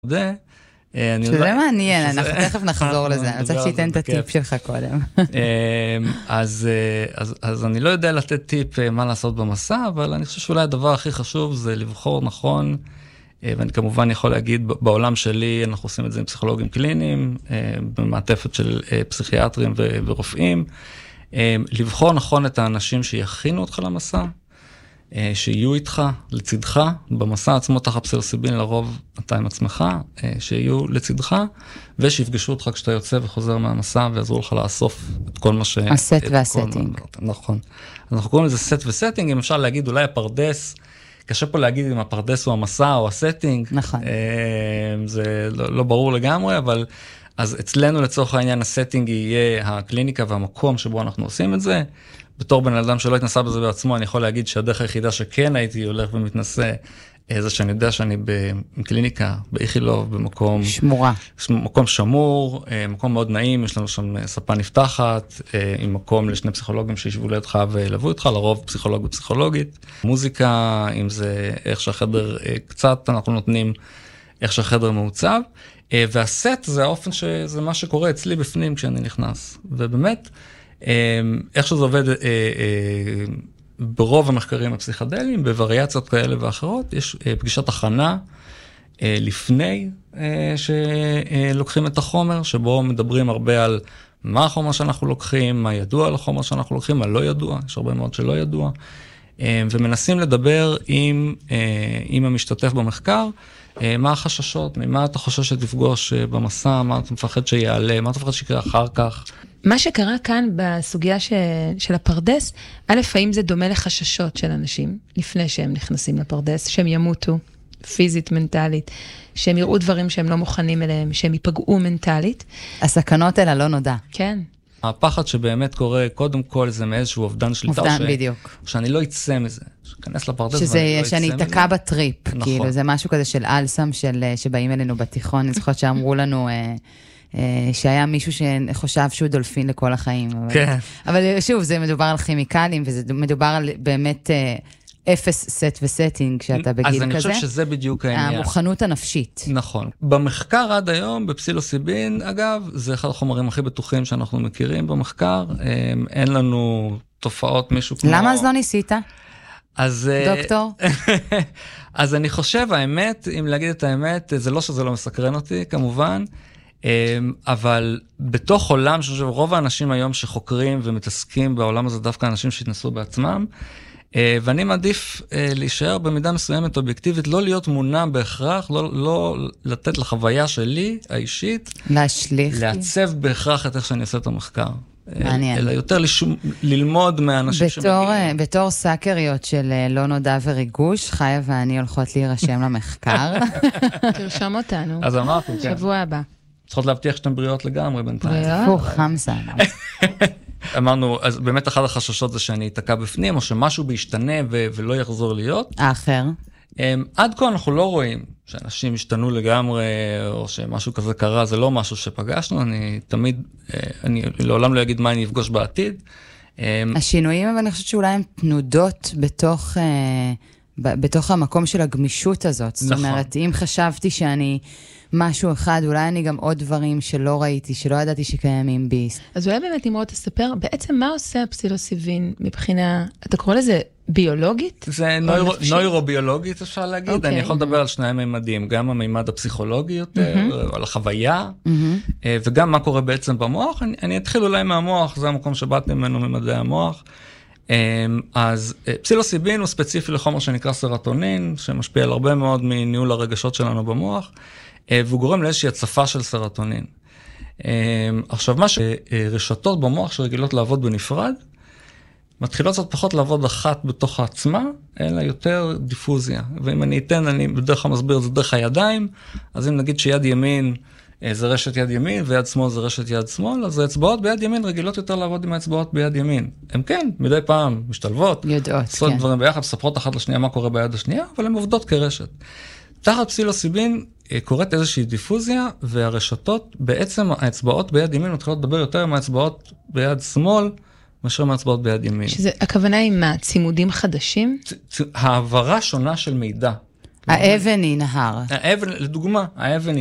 שזה מעניין, אנחנו תכף נחזור לזה, אני רוצה שתיתן את הטיפ שלך קודם. אז אני לא יודע לתת טיפ מה לעשות במסע, אבל אני חושב שאולי הדבר הכי חשוב זה לבחור נכון, ואני כמובן יכול להגיד, בעולם שלי אנחנו עושים את זה עם פסיכולוגים קליניים, במעטפת של פסיכיאטרים ורופאים, לבחור נכון את האנשים שיכינו אותך למסע, שיהיו איתך, לצדך, במסע עצמו תחת פסילוסיבין, לרוב אתה עם עצמך, שיהיו לצדך, ושיפגשו אותך כשאתה יוצא וחוזר מהמסע, ויעזרו לך לאסוף את כל מה הסט והסטינג. נכון. אנחנו קוראים לזה סט וסטינג, אם אפשר להגיד אולי הפרדס, קשה פה להגיד אם הפרדס הוא המסע או הסטינג. נכון. זה לא ברור לגמרי, אבל אז אצלנו לצורך העניין הסטינג יהיה הקליניקה והמקום שבו אנחנו עושים את זה. בתור בן אדם שלא התנסה בזה בעצמו, אני יכול להגיד שהדרך היחידה שכן הייתי הולך ומתנסה, זה שאני יודע שאני בקליניקה, באיכילוב, במקום שמורה. מקום שמור, מקום מאוד נעים, יש לנו שם ספה נפתחת, עם מקום לשני פסיכולוגים שישבו לידך ולבוא איתך, לרוב פסיכולוג ופסיכולוגית. מוזיקה, אם זה איך שהחדר קצת, אנחנו נותנים איך שהחדר מעוצב, והסט זה האופן שזה מה שקורה אצלי בפנים כשאני נכנס. ובאמת, איך שזה עובד ברוב המחקרים הפסיכדליים, בווריאציות כאלה ואחרות, יש פגישת הכנה לפני שלוקחים את החומר, שבו מדברים הרבה על מה החומר שאנחנו לוקחים, מה ידוע על החומר שאנחנו לוקחים, מה לא ידוע, יש הרבה מאוד שלא ידוע, ומנסים לדבר עם המשתתף במחקר, מה החששות, ממה אתה חושש שתפגוש במסע, מה אתה מפחד שיעלה, מה אתה מפחד שיקרה אחר כך. מה שקרה כאן בסוגיה של הפרדס, א', האם זה דומה לחששות של אנשים, לפני שהם נכנסים לפרדס, שהם ימותו פיזית, מנטלית, שהם יראו דברים שהם לא מוכנים אליהם, שהם ייפגעו מנטלית. הסכנות אלה לא נודע. כן. הפחד שבאמת קורה, קודם כל זה מאיזשהו אובדן שליטה. אובדן, בדיוק. שאני לא יצא מזה, שכנס לפרדס שזה, ואני לא יצא מזה. שאני אתקע בטריפ, נכון. כאילו, זה משהו כזה של אלסם, שבאים אלינו בתיכון, אני זוכרת שאמרו לנו, שהיה מישהו שחושב שהוא דולפין לכל החיים. כן. אבל שוב, זה מדובר על כימיקלים, וזה מדובר על באמת אפס סט וסטינג, שאתה בגיל כזה. אז אני חושב שזה בדיוק העניין. המוכנות הנפשית. נכון. במחקר עד היום, בפסילוסיבין, אגב, זה אחד החומרים הכי בטוחים שאנחנו מכירים במחקר. אין לנו תופעות מישהו כמו... למה אז לא ניסית? אז... דוקטור? אז אני חושב, האמת, אם להגיד את האמת, זה לא שזה לא מסקרן אותי, כמובן, אבל בתוך עולם, שאני חושב, רוב האנשים היום שחוקרים ומתעסקים בעולם הזה, דווקא אנשים שהתנסו בעצמם, ואני מעדיף להישאר במידה מסוימת אובייקטיבית, לא להיות מונע בהכרח, לא לתת לחוויה שלי, האישית, להשליך. לעצב בהכרח את איך שאני עושה את המחקר. מעניין. אלא יותר ללמוד מהאנשים שמגיעים. בתור סאקריות של לא נודע וריגוש, חיה ואני הולכות להירשם למחקר. תרשום אותנו. אז אמרתי, כן. שבוע הבא. צריכות להבטיח שאתם בריאות לגמרי בינתיים. פוך, חמסה. אמרנו, אז באמת אחד החששות זה שאני אתקע בפנים, או שמשהו בישתנה ולא יחזור להיות. האחר. עד כה אנחנו לא רואים שאנשים השתנו לגמרי, או שמשהו כזה קרה, זה לא משהו שפגשנו, אני לעולם לא אגיד מה אני אפגוש בעתיד. השינויים, אבל אני חושבת שאולי הם תנודות בתוך המקום של הגמישות הזאת. זאת אומרת, אם חשבתי שאני משהו אחד, אולי אני גם עוד דברים שלא ראיתי, שלא ידעתי שקיימים בי. אז אולי באמת נמרוד תספר, בעצם מה עושה הפסילוסיבין מבחינה, אתה קורא לזה ביולוגית? זה נוירוביולוגית אפשר להגיד, אני יכול לדבר על שני הממדים, גם המימד הפסיכולוגי יותר, על החוויה, וגם מה קורה בעצם במוח. אני אתחיל אולי מהמוח, זה המקום שבאתי ממנו ממדעי המוח. אז פסילוסיבין הוא ספציפי לחומר שנקרא סרטונין, שמשפיע על הרבה מאוד מניהול הרגשות שלנו במוח, והוא גורם לאיזושהי הצפה של סרטונין. עכשיו, מה שרשתות במוח שרגילות לעבוד בנפרד, מתחילות קצת פחות לעבוד אחת בתוך עצמה, אלא יותר דיפוזיה. ואם אני אתן, אני בדרך כלל מסביר את זה דרך הידיים, אז אם נגיד שיד ימין זה רשת יד ימין, ויד שמאל זה רשת יד שמאל, אז האצבעות ביד ימין רגילות יותר לעבוד עם האצבעות ביד ימין. הן כן, מדי פעם משתלבות, יודעות, עושות דברים ביחד, מספרות אחת לשנייה מה קורה ביד השנייה, אבל הן עובדות כרשת. תחת פסילוסיבין קורית איזושהי דיפוזיה, והרשתות, בעצם האצבעות ביד ימין מתחילות לדבר יותר עם האצבעות ביד שמאל, מאשר מהאצבעות ביד ימין. שזה, הכוונה היא מה? צימודים חדשים? העברה שונה של מידע. האבן היא נהר. האבן, לדוגמה, האבן